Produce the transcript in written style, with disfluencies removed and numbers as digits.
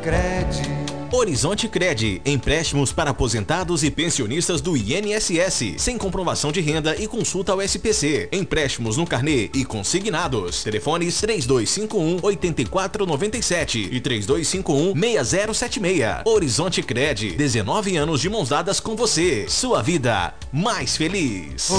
Cred. Horizonte Cred, empréstimos para aposentados e pensionistas do INSS, sem comprovação de renda e consulta ao SPC. Empréstimos no carnê e consignados. Telefones 3251-8497 e 3251-6076. Horizonte Cred, 19 anos de mãos dadas com você. Sua vida mais feliz.